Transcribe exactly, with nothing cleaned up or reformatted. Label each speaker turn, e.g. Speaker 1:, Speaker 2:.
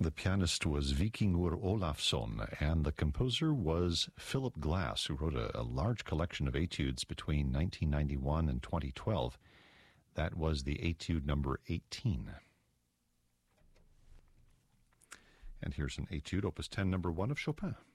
Speaker 1: The pianist was Vikingur Olafsson, and the composer was Philip Glass, who wrote a, a large collection of etudes between nineteen ninety-one and twenty twelve. That was the etude number eighteen. And here's an etude, opus ten, number one of Chopin.